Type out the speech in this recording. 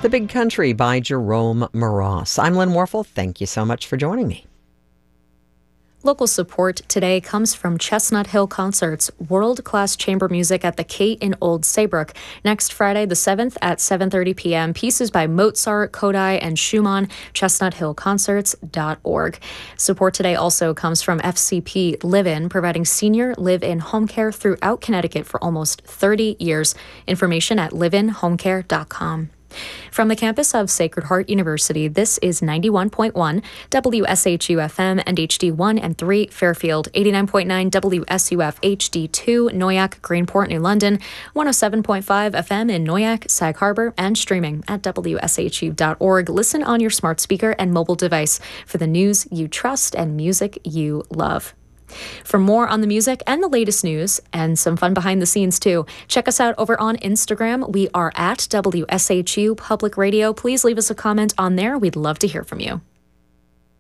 The Big Country by Jerome Moross. I'm Lynn Warfel. Thank you so much for joining me. Local support today comes from Chestnut Hill Concerts, world-class chamber music at the Kate in Old Saybrook. Next Friday, the 7th at 7:30 p.m., pieces by Mozart, Kodály, and Schumann, chestnuthillconcerts.org. Support today also comes from FCP Live-In, providing senior live-in home care throughout Connecticut for almost 30 years. Information at liveinhomecare.com. From the campus of Sacred Heart University, this is 91.1 WSHU-FM and HD1 and 3 Fairfield, 89.9 WSUF HD2 Noyak, Greenport, New London, 107.5 FM in Noyak, Sag Harbor, and streaming at WSHU.org. Listen on your smart speaker and mobile device for the news you trust and music you love. For more on the music and the latest news, and some fun behind the scenes too, check us out over on Instagram. We are at WSHU Public Radio. Please leave us a comment on there. We'd love to hear from you.